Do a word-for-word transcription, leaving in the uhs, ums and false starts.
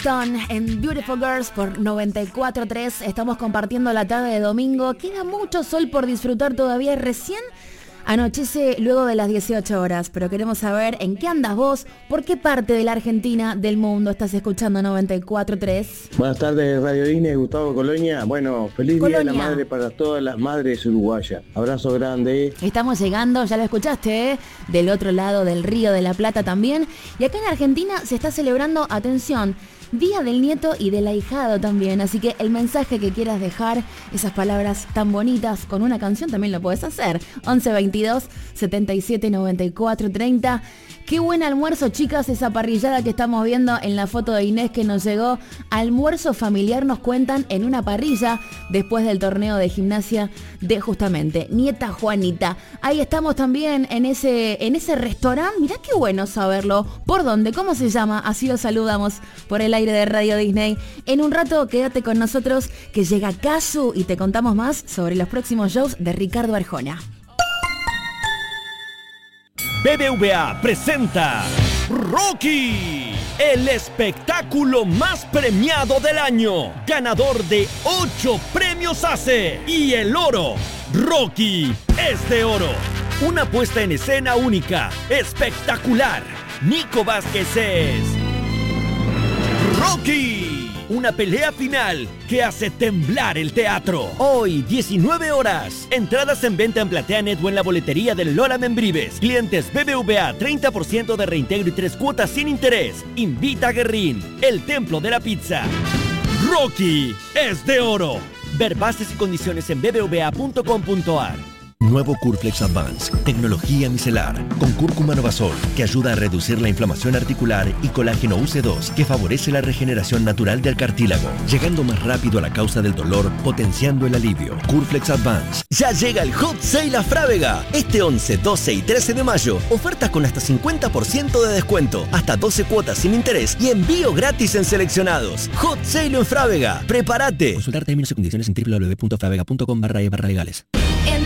Stone en Beautiful Girls por noventa y cuatro punto tres. Estamos compartiendo la tarde de domingo. Queda mucho sol por disfrutar todavía. Recién anochece luego de las dieciocho horas, pero queremos saber en qué andas vos, por qué parte de la Argentina, del mundo estás escuchando noventa y cuatro punto tres. Buenas tardes, Radio Disney, Gustavo Colonia. Bueno, feliz Colonia. Día de la Madre para todas las madres uruguayas. Abrazo grande. Estamos llegando, ya lo escuchaste, ¿eh? Del otro lado del Río de la Plata también. Y acá en Argentina se está celebrando, atención, Día del Nieto y del Ahijado también, así que el mensaje que quieras dejar, esas palabras tan bonitas, con una canción también lo puedes hacer. once veintidós setenta y siete noventa y cuatro treinta. Qué buen almuerzo, chicas, esa parrillada que estamos viendo en la foto de Inés que nos llegó. Almuerzo familiar nos cuentan en una parrilla después del torneo de gimnasia de justamente Nieta Juanita. Ahí estamos también en ese, en ese restaurante. Mirá qué bueno saberlo. ¿Por dónde? ¿Cómo se llama? Así lo saludamos por el aire de Radio Disney. En un rato quédate con nosotros que llega Casu y te contamos más sobre los próximos shows de Ricardo Arjona. B B V A presenta Rocky, el espectáculo más premiado del año, ganador de ocho premios A C E y el oro. Rocky es de oro. Una puesta en escena única, espectacular. Nico Vázquez es Rocky. Una pelea final que hace temblar el teatro. Hoy, diecinueve horas. Entradas en venta en PlateaNet o en la boletería del Lola Membrives. Clientes B B V A, treinta por ciento de reintegro y tres cuotas sin interés. Invita a Guerrín, el templo de la pizza. Rocky es de oro. Ver bases y condiciones en b b v a punto com punto a r. Nuevo Curflex Advance, tecnología micelar, con cúrcuma novasol, que ayuda a reducir la inflamación articular, y colágeno U C dos, que favorece la regeneración natural del cartílago, llegando más rápido a la causa del dolor, potenciando el alivio. Curflex Advance. Ya llega el Hot Sale a Frávega. Este once, doce y trece de mayo, ofertas con hasta cincuenta por ciento de descuento, hasta doce cuotas sin interés y envío gratis en seleccionados. Hot Sale en Frávega. ¡Prepárate! Consultar términos y condiciones en w w w punto fravega punto com barra e barra legales. En